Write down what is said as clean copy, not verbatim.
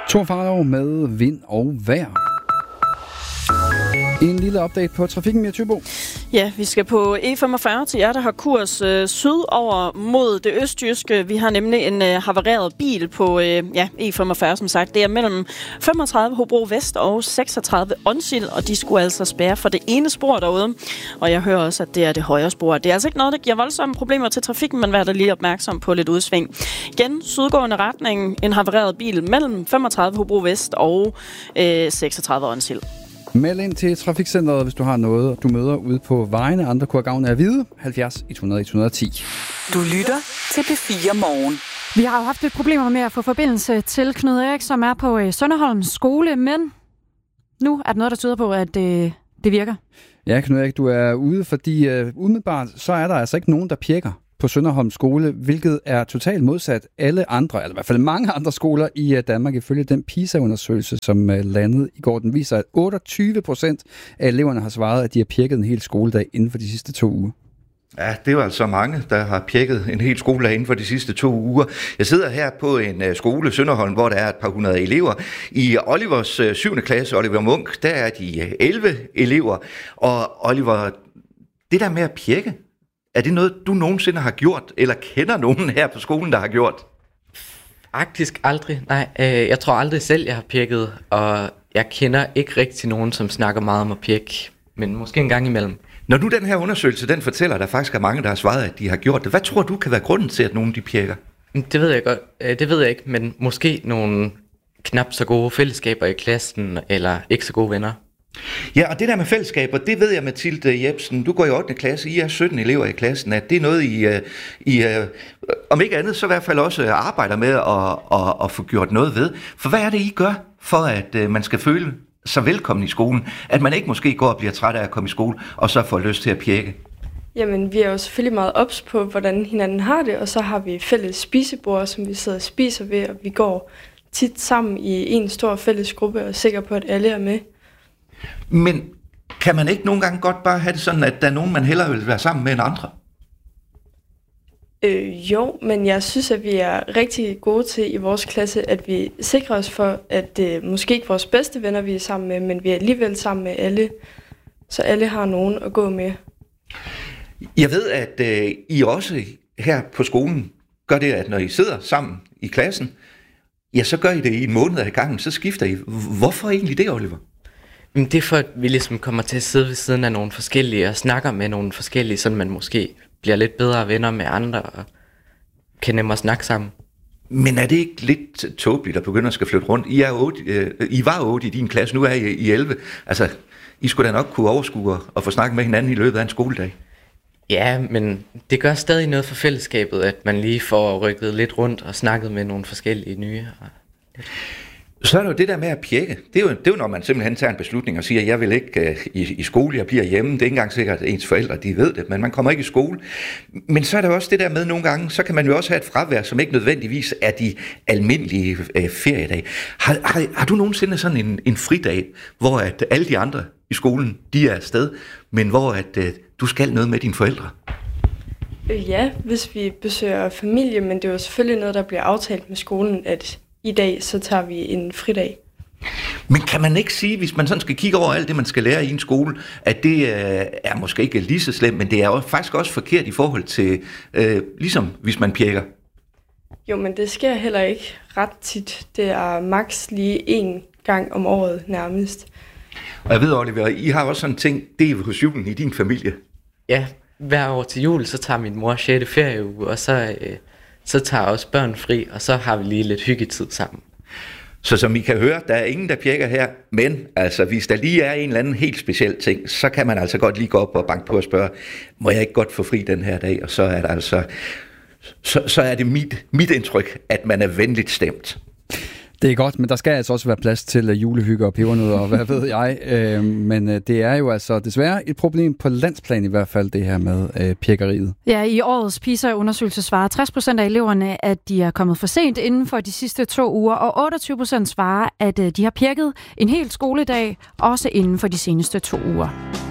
Thor Farlov med vind og vejr. En lille update på trafikken med Thybo. Ja, vi skal på E45 til jer, der har kurs sydover mod det østjyske. Vi har nemlig en havareret bil på E45, som sagt. Det er mellem 35 Hobro Vest og 36 Onsild, og de skulle altså spærre for det ene spor derude. Og jeg hører også, at det er det højre spor. Det er altså ikke noget, der giver voldsomme problemer til trafikken, men vær da lige opmærksom på lidt udsving. Igen, sydgående retning, en havareret bil mellem 35 Hobro Vest og 36 Onsild. Meld ind til Trafikcenteret, hvis du har noget, du møder ude på vejene. Andre kunne have gavn af at vide. 70 100 110. Du lytter til P4 Morgen. Vi har jo haft lidt problemer med at få forbindelse til Knud Erik, som er på Sønderholm skole, men nu er der noget, der tyder på, at det virker. Ja, Knud Erik, du er ude, fordi umiddelbart så er der altså ikke nogen, der pjekker på Sønderholm skole, hvilket er totalt modsat alle andre, eller i hvert fald mange andre skoler i Danmark, ifølge den PISA-undersøgelse, som landede i går. Den viser, at 28% af eleverne har svaret, at de har pjekket en hel skoledag inden for de sidste 2 uger. Ja, det er jo altså mange, der har pjekket en hel skoledag inden for de sidste 2 uger. Jeg sidder her på en skole, Sønderholm, hvor der er et par hundrede elever. I Olivers 7. klasse, Oliver Munk, der er de 11 elever. Og Oliver, det der med at pjekke, er det noget, du nogensinde har gjort, eller kender nogen her på skolen, der har gjort? Faktisk aldrig. Nej, jeg tror aldrig selv, jeg har pjekket, og jeg kender ikke rigtig nogen, som snakker meget om at pjekke, men måske en gang imellem. Når nu den her undersøgelse, den fortæller, at der faktisk er mange, der har svaret, at de har gjort det. Hvad tror du kan være grunden til, at nogen de pjekker? Det ved jeg godt. Det ved jeg ikke, men måske nogle knap så gode fællesskaber i klassen, eller ikke så gode venner. Ja, og det der med fællesskaber, det ved jeg, Mathilde Jebsen, du går i 8. klasse, I er 17 elever i klassen, at det er noget, I om ikke andet, så i hvert fald også arbejder med at få gjort noget ved. For hvad er det, I gør, for at man skal føle sig velkommen i skolen? At man ikke måske går og bliver træt af at komme i skole, og så får lyst til at pjekke? Jamen, vi er jo selvfølgelig meget ops på, hvordan hinanden har det, og så har vi fælles spisebord, som vi sidder og spiser ved, og vi går tit sammen i en stor fælles gruppe, og er sikre på, at alle er med. Men kan man ikke nogle gange godt bare have det sådan, at der er nogen, man hellere vil være sammen med end andre? Jo, men jeg synes, at vi er rigtig gode til i vores klasse, at vi sikrer os for, at måske ikke vores bedste venner, vi er sammen med, men vi er alligevel sammen med alle, så alle har nogen at gå med. Jeg ved, at I også her på skolen gør det, at når I sidder sammen i klassen, ja, så gør I det i en måned ad gangen, så skifter I. Hvorfor egentlig det, Oliver? Det er for, at vi ligesom kommer til at sidde ved siden af nogle forskellige og snakker med nogle forskellige, så man måske bliver lidt bedre venner med andre og kan nemmere snakke sammen. Men er det ikke lidt tåbeligt at begynde at skal flytte rundt? I var 8 i din klasse, nu er I 11. Altså, I skulle da nok kunne overskue og få snakket med hinanden i løbet af en skoledag. Ja, men det gør stadig noget for fællesskabet, at man lige får rykket lidt rundt og snakket med nogle forskellige nye. Så er der jo det der med at pjekke. Det er jo når man simpelthen tager en beslutning og siger, at jeg vil ikke i skole, jeg bliver hjemme. Det er ikke engang sikkert, at ens forældre de ved det, men man kommer ikke i skole. Men så er der også det der med nogle gange, så kan man jo også have et fravær, som ikke nødvendigvis er de almindelige feriedage. Har du nogensinde sådan en fridag, hvor at alle de andre i skolen, de er afsted, men hvor at du skal noget med dine forældre? Ja, hvis vi besøger familie, men det er jo selvfølgelig noget, der bliver aftalt med skolen, at i dag, så tager vi en fridag. Men kan man ikke sige, hvis man sådan skal kigge over alt det, man skal lære i en skole, at det er måske ikke lige så slemt, men det er jo faktisk også forkert i forhold til, ligesom hvis man pjekker? Jo, men det sker heller ikke ret tit. Det er maks lige 1 gang om året nærmest. Og jeg ved, Oliver, I har også sådan en ting, det er hos julen i din familie. Ja, hver år til jul, så tager min mor 6. ferieuge, og så tager også børn fri, og så har vi lige lidt hyggetid sammen. Så som I kan høre, der er ingen, der pjekker her, men altså, hvis der lige er en eller anden helt speciel ting, så kan man altså godt lige gå op og banke på og spørge, må jeg ikke godt få fri den her dag? Og så er der altså, så er det mit indtryk, at man er venligt stemt. Det er godt, men der skal altså også være plads til julehygge og pebernødder og hvad ved jeg. Men det er jo altså desværre et problem på landsplan i hvert fald, det her med pjekkeriet. Ja, i årets PISA-undersøgelse svarer 60% af eleverne, at de er kommet for sent inden for de sidste 2 uger, og 28% svarer, at de har pjekket en hel skoledag, også inden for de seneste 2 uger.